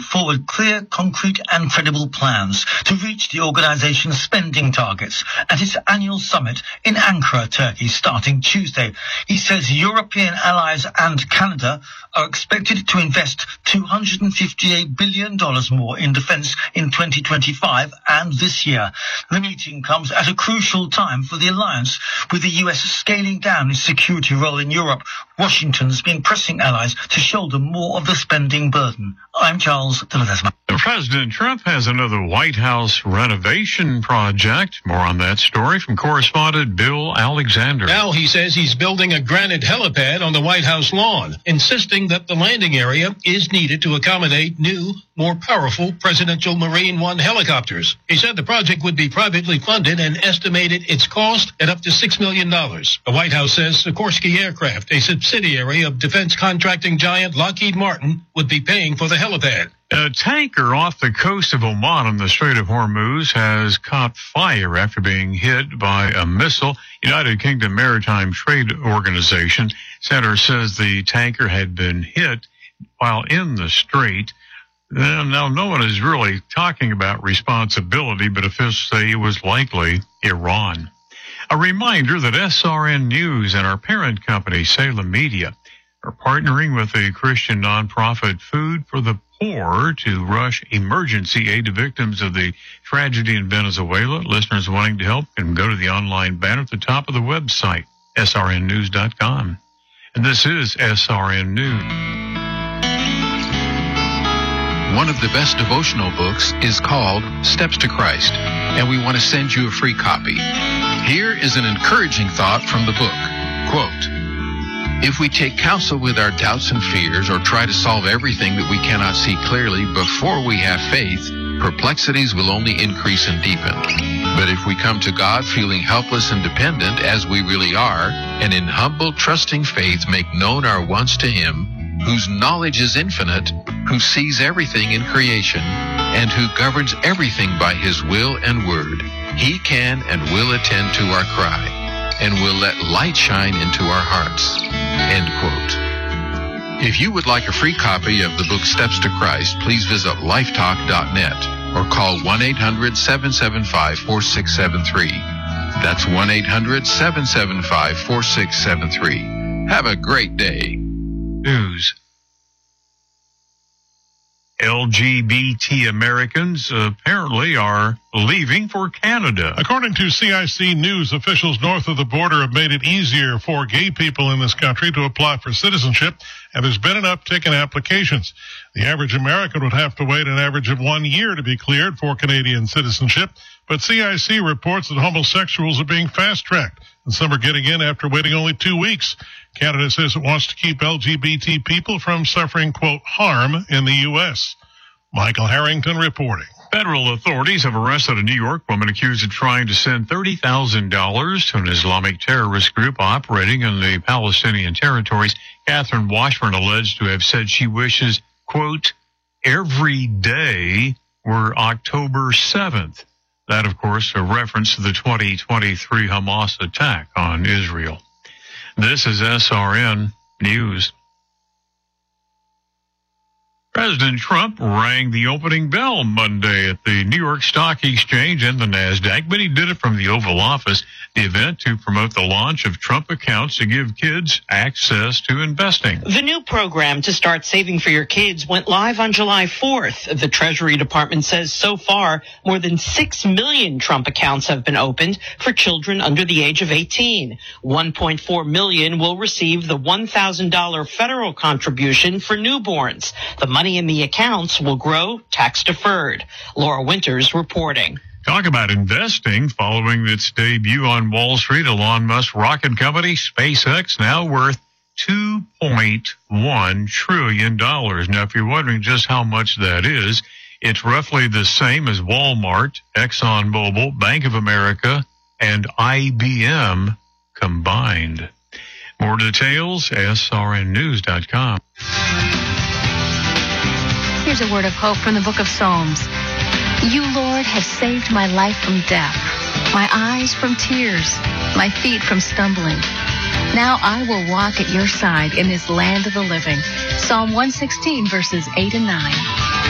forward clear, concrete and credible plans to reach the organization's spending targets at its annual summit in Ankara, Turkey, starting Tuesday. He says European allies and Canada are expected to invest $258 billion more in defense in 2025 and this year. The meeting comes at a crucial time for the alliance, with the US scaling down its security role in Europe. Washington's been pressing allies to shoulder more of the spending burden. I'm Charles de Ledesma. President Trump has another White House renovation project. More on that story from correspondent Bill Alexander. Now he says he's building a granite helipad on the White House lawn, insisting that the landing area is needed to accommodate new, more powerful presidential Marine One helicopters. He said the project would be privately funded and estimated its cost at up to $6 million. The White House says Sikorsky Aircraft, a subsidiary of defense contracting giant Lockheed Martin, would be paying for the helipad. A tanker off the coast of Oman in the Strait of Hormuz has caught fire after being hit by a missile. United Kingdom Maritime Trade Organization Center says the tanker had been hit while in the strait. Now, no one is really talking about responsibility, but officials say it was likely Iran. A reminder that SRN News and our parent company, Salem Media, are partnering with a Christian nonprofit Food for the Poor to rush emergency aid to victims of the tragedy in Venezuela. Listeners wanting to help can go to the online banner at the top of the website, srnnews.com. And this is SRN News. One of the best devotional books is called Steps to Christ, and we want to send you a free copy. Here is an encouraging thought from the book. Quote, "If we take counsel with our doubts and fears or try to solve everything that we cannot see clearly before we have faith, perplexities will only increase and deepen. But if we come to God feeling helpless and dependent as we really are, and in humble, trusting faith make known our wants to Him, whose knowledge is infinite, who sees everything in creation, and who governs everything by His will and word, He can and will attend to our cry, and will let light shine into our hearts." End quote. If you would like a free copy of the book Steps to Christ, please visit lifetalk.net or call 1-800-775-4673. That's 1-800-775-4673. Have a great day. News. LGBT Americans apparently are leaving for Canada. According to CIC News, officials north of the border have made it easier for gay people in this country to apply for citizenship, and there's been an uptick in applications. The average American would have to wait an average of 1 year to be cleared for Canadian citizenship, but CIC reports that homosexuals are being fast-tracked, and some are getting in after waiting only 2 weeks. Canada says it wants to keep LGBT people from suffering, quote, harm in the U.S. Michael Harrington reporting. Federal authorities have arrested a New York woman accused of trying to send $30,000 to an Islamic terrorist group operating in the Palestinian territories. Catherine Washburn alleged to have said she wishes, quote, every day were October 7th. That, of course, a reference to the 2023 Hamas attack on Israel. This is SRN News. President Trump rang the opening bell Monday at the New York Stock Exchange and the NASDAQ, but he did it from the Oval Office, the event to promote the launch of Trump accounts to give kids access to investing. The new program to start saving for your kids went live on July 4th. The Treasury Department says so far, more than 6 million Trump accounts have been opened for children under the age of 18. 1.4 million will receive the $1,000 federal contribution for newborns. The money in the accounts will grow tax-deferred. Laura Winters reporting. Talk about investing. Following its debut on Wall Street, Elon Musk's rocket company, SpaceX, now worth $2.1 trillion. Now, if you're wondering just how much that is, it's roughly the same as Walmart, ExxonMobil, Bank of America, and IBM combined. More details, srnnews.com. Here's a word of hope from the book of Psalms. You, Lord, have saved my life from death, my eyes from tears, my feet from stumbling. Now I will walk at your side in this land of the living. Psalm 116, verses 8 and 9.